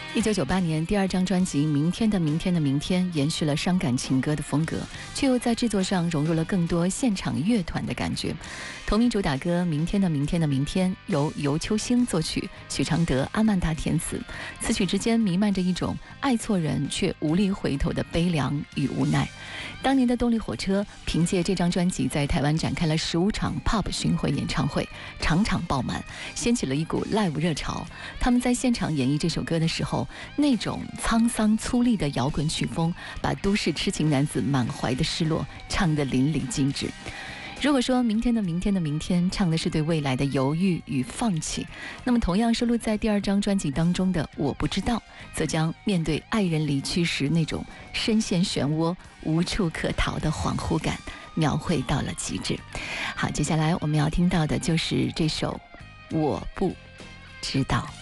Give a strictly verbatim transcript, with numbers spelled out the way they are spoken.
一九九八年第二张专辑《明天的明天的明天》延续了伤感情歌的风格，却又在制作上融入了更多现场乐团的感觉。同名主打歌《明天的明天的明天》由尤秋兴作曲，许常德、阿曼达填词，词曲之间弥漫着一种爱错人却无力回头的悲凉与无奈。当年的动力火车凭借这张专辑在台湾展开了十五场 pub 巡回演唱会，场场爆满，掀起了一股 live 热潮。他们在现场演绎这首歌的时候，那种沧桑粗粝的摇滚曲风，把都市痴情男子满怀的失落唱得淋漓尽致。如果说明天的明天的明天唱的是对未来的犹豫与放弃，那么同样收录在第二张专辑当中的我不知道，则将面对爱人离去时那种深陷漩涡无处可逃的恍惚感描绘到了极致。好，接下来我们要听到的就是这首我不知道。